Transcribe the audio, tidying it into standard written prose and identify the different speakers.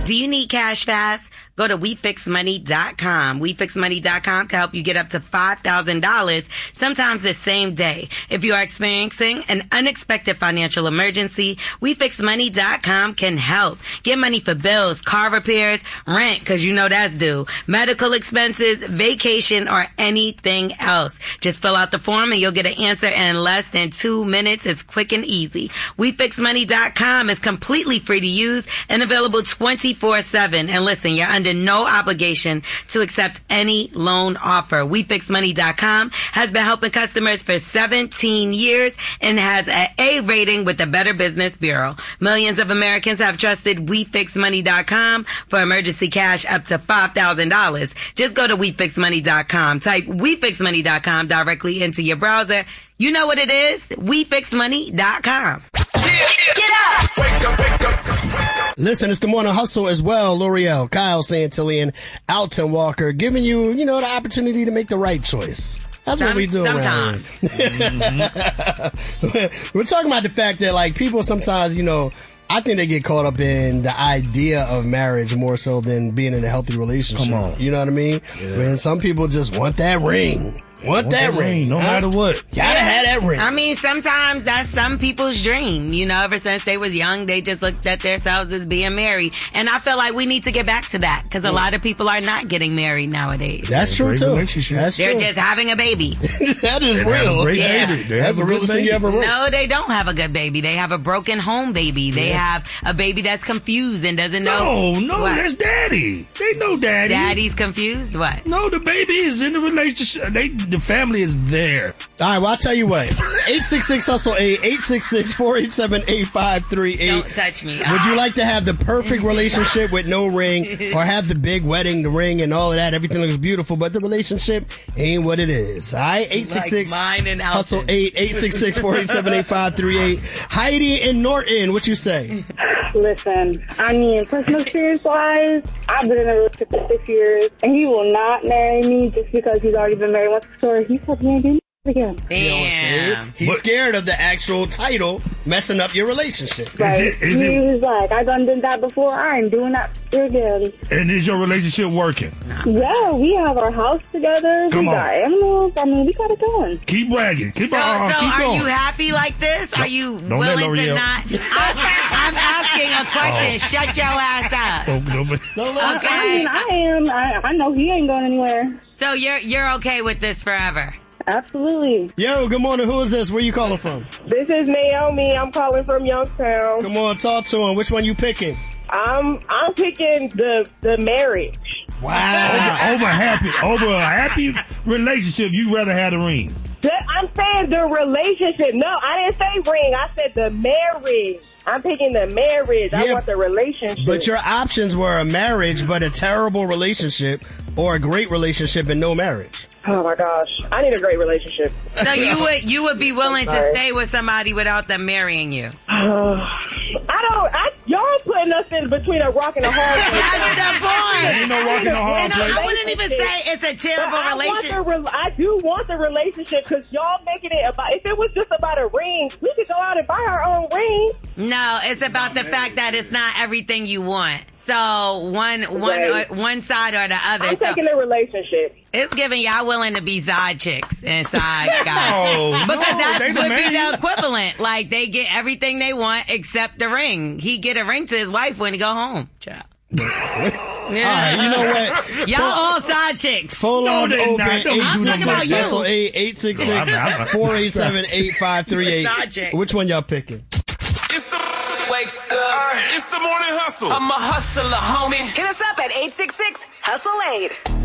Speaker 1: Do you need cash fast? Go to WeFixMoney.com. WeFixMoney.com can help you get up to $5,000, sometimes the same day. If you are experiencing an unexpected financial emergency, WeFixMoney.com can help. Get money for bills, car repairs, rent, because you know that's due, medical expenses, vacation, or anything else. Just fill out the form and you'll get an answer in less than 2 minutes. It's quick and easy. WeFixMoney.com is completely free to use and available 24/7. And listen, you're under no obligation to accept any loan offer. WeFixMoney.com has been helping customers for 17 years and has an A rating with the Better Business Bureau. Millions of Americans have trusted WeFixMoney.com for emergency cash up to $5,000. Just go to WeFixMoney.com. Type WeFixMoney.com directly into your browser. You know what it is? WeFixMoney.com.
Speaker 2: Get up! Wake up, wake up.
Speaker 3: Listen, it's the Morning Hustle as well. L'Oreal, Kyle Santillan, Alton Walker, giving you, the opportunity to make the right choice. That's what we do around here. We're talking about the fact that, people sometimes, I think they get caught up in the idea of marriage more so than being in a healthy relationship.
Speaker 4: Come on.
Speaker 3: You know what I mean? Yeah. When some people just want that ring. Want that ring.
Speaker 4: No matter what.
Speaker 3: Gotta have that ring.
Speaker 1: I mean, sometimes that's some people's dream. Ever since they was young, they just looked at themselves as being married. And I feel like we need to get back to that because a lot of people are not getting married nowadays.
Speaker 3: That's true, too.
Speaker 1: They're just having a baby.
Speaker 3: That is real. That's the realest thing you ever wrote.
Speaker 1: No, they don't have a good baby. They have a broken home baby. They have a baby that's confused and doesn't know.
Speaker 4: No, that's daddy. They know daddy.
Speaker 1: Daddy's confused? What?
Speaker 4: No, the baby is in the relationship. The family is there.
Speaker 3: All right, well, I'll tell you what. 866-HUSTLE-8, 866-487-8538.
Speaker 1: Don't touch me.
Speaker 3: Would you like to have the perfect relationship with no ring or have the big wedding, the ring and all of that? Everything looks beautiful, but the relationship ain't what it is. All right, 866-HUSTLE-8, 866-487-8538. Heidi in Norton, what you say?
Speaker 5: Listen, personal experience-wise, I've been in a relationship for 6 years, and he will not marry me just because he's already been married once before. He said he ain't doing it again.
Speaker 1: Damn.
Speaker 3: He's scared of the actual title messing up your relationship.
Speaker 5: Right. He was like, I done did that before. I ain't doing that again.
Speaker 4: And is your relationship working?
Speaker 5: Yeah, we have our house together. We got animals. We got it going.
Speaker 4: Keep bragging. Keep going.
Speaker 1: Are you happy like this? Are you willing to not? I'm asking a question. Shut your ass up.
Speaker 5: Okay. I am. I know he ain't going anywhere.
Speaker 1: So you're okay with this forever?
Speaker 5: Absolutely.
Speaker 3: Yo, good morning. Who is this? Where you calling from?
Speaker 5: This is Naomi. I'm calling from Youngstown.
Speaker 3: Come on, talk to him. Which one you picking?
Speaker 5: I'm picking the marriage.
Speaker 3: Wow.
Speaker 4: Over a happy relationship, you'd rather have the ring.
Speaker 5: I'm saying the relationship. No, I didn't say ring. I said the marriage. I'm picking the marriage. I want the relationship.
Speaker 3: But your options were a marriage, but a terrible relationship, or a great relationship and no marriage.
Speaker 5: Oh my gosh, I need a great relationship.
Speaker 1: So you would be willing to stay with somebody without them marrying you?
Speaker 5: Y'all putting us in between a rock and a hard place.
Speaker 1: That's the point.
Speaker 4: Ain't no rock and a hard place.
Speaker 1: I wouldn't even say it's a terrible relationship.
Speaker 5: I do want the relationship because y'all making it about. If it was just about a ring, we could go out and buy our own ring.
Speaker 1: No, it's about the fact that it's not everything you want. So one side or the other.
Speaker 5: I'm taking the relationship.
Speaker 1: It's giving y'all willing to be side chicks and side guys. Because that would be the equivalent. Like they get everything they want except the ring. He get a ring to his wife when he go home. Child.
Speaker 3: Yeah. All right, you know what?
Speaker 1: Y'all all side chicks.
Speaker 3: Phone lines open.
Speaker 1: I'm talking about you.
Speaker 3: 866-487-8538. Which one y'all picking?
Speaker 2: It's the Morning Hustle. I'm a hustler, homie.
Speaker 6: Hit us up at 866-HUSTLE-8.